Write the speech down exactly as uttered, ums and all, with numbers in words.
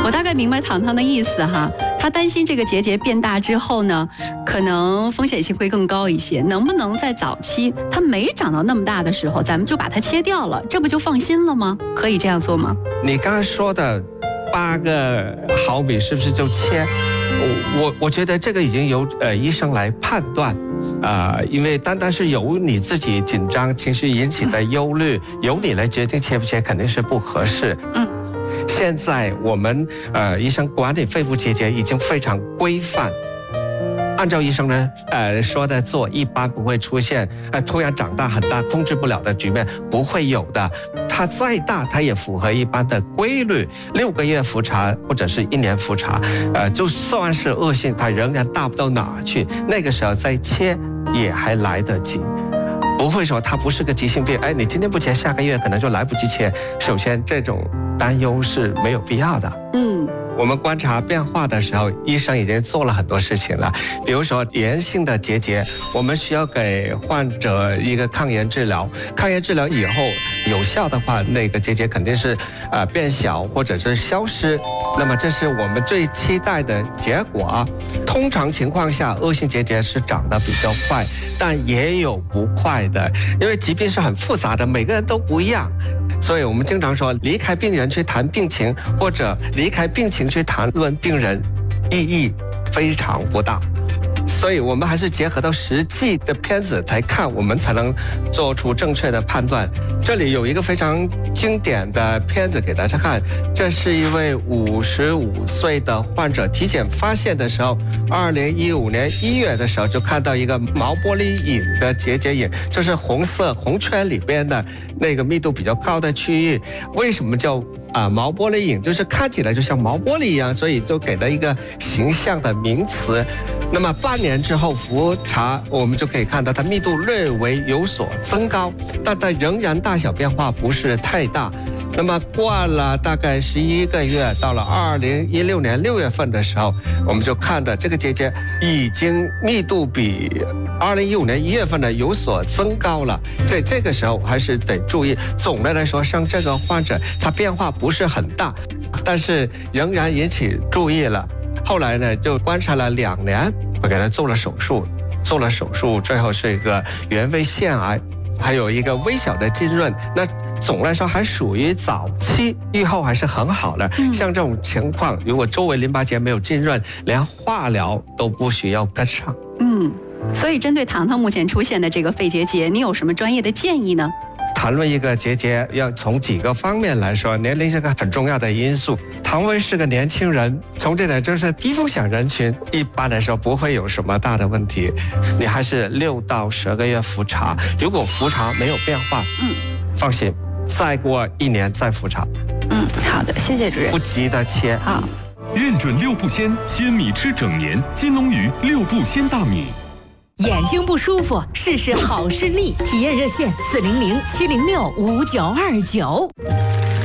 我大概明白糖糖的意思哈，他担心这个结节变大之后呢，可能风险性会更高一些。能不能在早期它没长到那么大的时候，咱们就把它切掉了，这不就放心了吗？可以这样做吗？ 你刚才说的八个毫米是不是就切？我我我觉得这个已经由呃医生来判断，啊、呃，因为单单是由你自己紧张情绪引起的忧虑，由你来决定切不切，肯定是不合适。嗯，现在我们呃医生管理肺部结节已经非常规范。按照医生呢，呃说的做，一般不会出现呃突然长大很大控制不了的局面，不会有的。它再大，它也符合一般的规律，六个月复查或者是一年复查，呃，就算是恶性，它仍然大不到哪去，那个时候再切也还来得及。不会说它不是个急性病，哎，你今天不切，下个月可能就来不及切。首先，这种担忧是没有必要的。嗯。我们观察变化的时候，医生已经做了很多事情了。比如说炎性的结节，我们需要给患者一个抗炎治疗。抗炎治疗以后有效的话，那个结节肯定是呃变小或者是消失。那么这是我们最期待的结果。通常情况下，恶性结节是长得比较快，但也有不快的，因为疾病是很复杂的，每个人都不一样。所以我们经常说，离开病人去谈病情，或者离开病情去谈论病人，意义非常不大。所以我们还是结合到实际的片子来看，我们才能做出正确的判断。这里有一个非常经典的片子给大家看，这是一位五十五岁的患者体检发现的时候，二零一五年一月的时候就看到一个毛玻璃隐的结节隐，就是红色红圈里边的那个密度比较高的区域。为什么叫啊，毛玻璃隐？就是看起来就像毛玻璃一样，所以就给了一个形象的名词。那么半年之后复查，我们就可以看到它密度略微有所增高，但它仍然大小变化不是太大。那么过了大概十一个月，到了二零一六年六月份的时候，我们就看到这个结节已经密度比二零一五年一月份呢有所增高了。在这个时候还是得注意，总的来说，像这个患者他变化不是很大，但是仍然引起注意了。后来呢，就观察了两年，我给他做了手术，做了手术，最后是一个原位腺癌，还有一个微小的浸润。那总的来说还属于早期，预后还是很好的。嗯、像这种情况，如果周围淋巴结没有浸润，连化疗都不需要跟上。嗯， 所以针对糖糖目前出现的这个肺结节，你有什么专业的建议呢？ 谈论一个结节，要从几个方面来说，年龄是个很重要的因素。唐薇是个年轻人，从这点就是低风险人群，一般来说不会有什么大的问题。你还是六到十个月复查，如果复查没有变化，嗯，放心，再过一年再复查。 嗯，好的，谢谢主任。 不急的切。 好， 认准六步鲜，鲜米吃整年，金龙鱼六步鲜大米。 眼睛不舒服，试试好视力。体验热线：四零零七零六五九二九。